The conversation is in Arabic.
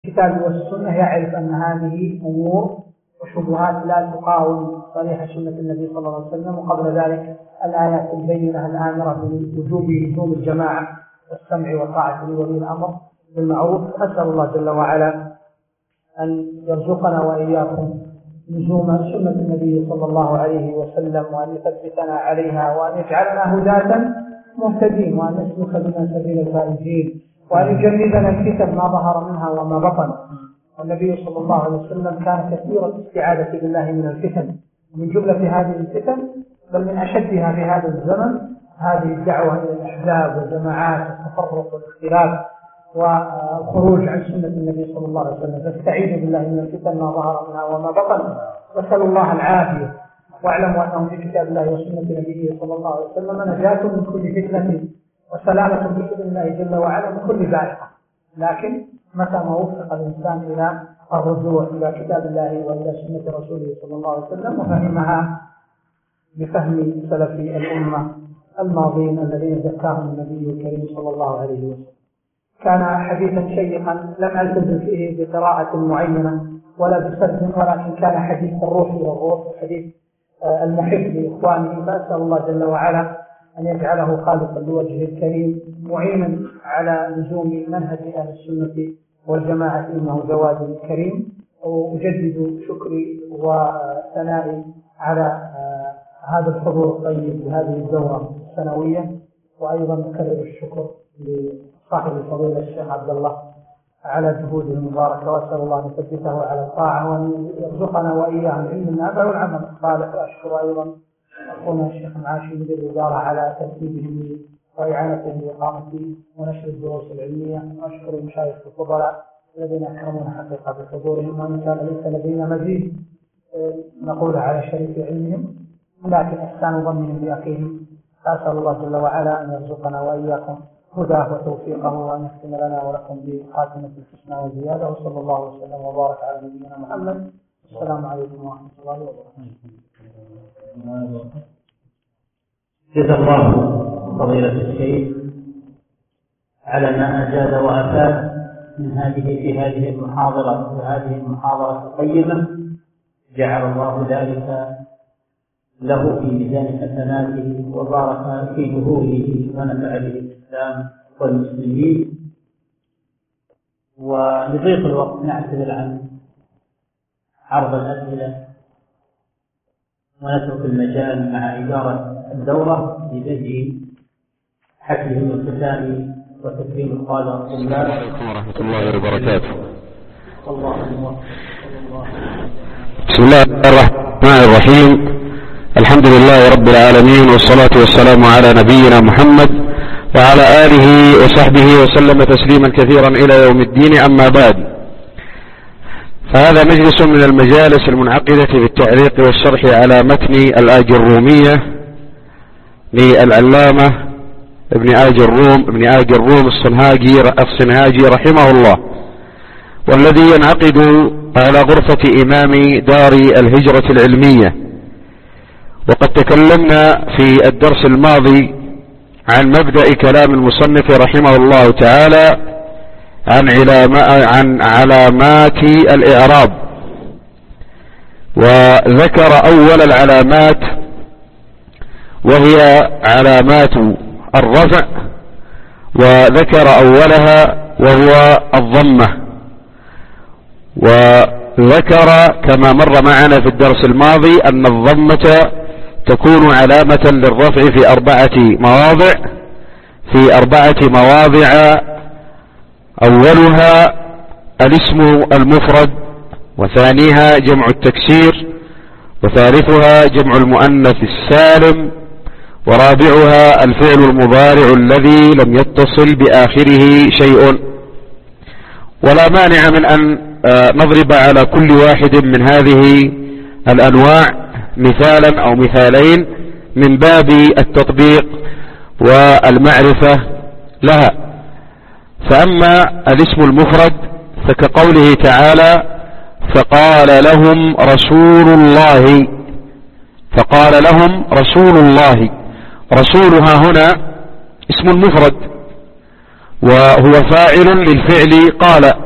الكتاب والسنة يعرف أن هذه أمور وشبهات لا تقاوم صريح سنة النبي صلى الله عليه وسلم، وقبل ذلك الآيات البينة الآمرة بوجوب لزوم الجماعة والسمع والطاعة لولي الأمر بالمعروف. أسأل الله جل وعلا أن يرزقنا وإياكم لزوم سنة النبي صلى الله عليه وسلم، وأن يثبتنا عليها، وأن يجعلنا هداة مهتدين، وأن يسلك بنا سبيل الفائزين، وأن يجنبنا الفتن ما ظهر منها وما بطن. والنبي صلى الله عليه وسلم كان كثير الاستعاذة بالله من الفتن، ومن جملة هذه الفتن بل من أشدها في هذا الزمن هذه الدعوة إلى الأحزاب والجماعات والتفرق والاختلاف والخروج عن سنة النبي صلى الله عليه وسلم. فاستعيذوا بالله من الفتن ما ظهر منها وما بطن، واسأل الله العافية، واعلموا أنه في كتاب الله وسنة نبيه صلى الله عليه وسلم نجاة من كل فتنة وسلامة بإذن الله جل وعلا من كل ذائقة. لكن متى ما وفق الإنسان إلى الرجوع إلى كتاب الله وإلى سنة رسوله صلى الله عليه وسلم وفهمها بفهم سلف الأمة الماضين الذين ذكرهم النبي الكريم صلى الله عليه وسلم. كان حديثا شيقا لم ألتزم فيه بقراءة معينة ولا بسرد، ولكن كان حديث الروح والروح، حديث المحب لإخوانه. فأسأل الله جل وعلا أن يجعله خالصا لوجهه الكريم معينا على لزوم منهج أهل السنة والجماعة، إنه جواد كريم. وأجدد شكري وثنائي على هذا الحضور الطيب لهذه الدورة السنوية، وأيضا أكرر الشكر لصاحب الفضيلة الشيخ عبد الله على جهوده المباركة، وأسأل الله أن يثبته على الطاعة وأن يرزقنا وإياه العلم النافع والعمل الصالح. وأشكر أيضا أخونا الشيخ معاشي مدير الإدارة على ترتيبه وإعانته لإقامة ونشر الدروس العلمية. وأشكر المشايخ الفضلاء الذين أكرمون حقيقة بحضورهم، وإن كان ليس لدينا مزيد نقول على شريف علمهم، لكن إحسان ظنهم بأخيهم. أسأل الله جل وعلا أن يرزقنا وإياكم هداه وتوفيقه، وأن يختم لنا ولكم بخاتمة الحسنى وزيادة. وصلى الله وسلم وبارك على نبينا محمد. السلام عليكم ورحمة الله وبركاته. جزا الله فضيلة الشيخ على ما أجاد وأفاد من هذه المحاضرة وهذه المحاضرة القيمة. جعل الله ذلك له في ميزان حسناته وبارك في ظهوره ونفع به الإسلام والمسلمين. ولضيق الوقت نعتذر عن عرض الأسئلة ونترك المجال مع إدارة الدورة لبدء حفلهم الختامي وتكريم القادة الطلاب. عليكم ورحمة الله وبركاته. بسم الله الرحمن الرحيم. الحمد لله رب العالمين، والصلاة والسلام على نبينا محمد وعلى آله وصحبه وسلم تسليما كثيرا إلى يوم الدين. أما بعد، فهذا مجلس من المجالس المنعقدة بالتعليق والشرح على متن الآجرومية للعلامة ابن آج الروم الصنهاجي رحمه الله، والذي ينعقد على غرفة إمام دار الهجرة العلمية. وقد تكلمنا في الدرس الماضي عن مبدأ كلام المصنف رحمه الله تعالى عن علامات الإعراب، وذكر أول العلامات وهي علامات الرفع، وذكر أولها وهو الضمة، وذكر كما مر معنا في الدرس الماضي أن الضمة تكون علامة للرفع في أربعة مواضع. أولها الاسم المفرد، وثانيها جمع التكسير، وثالثها جمع المؤنث السالم، ورابعها الفعل المضارع الذي لم يتصل بآخره شيء. ولا مانع من أن نضرب على كل واحد من هذه الأنواع مثالا أو مثالين من باب التطبيق والمعرفة لها. فأما الاسم المفرد فكقوله تعالى: فقال لهم رسول الله. رسولها هنا اسم مفرد، وهو فاعل للفعل قال،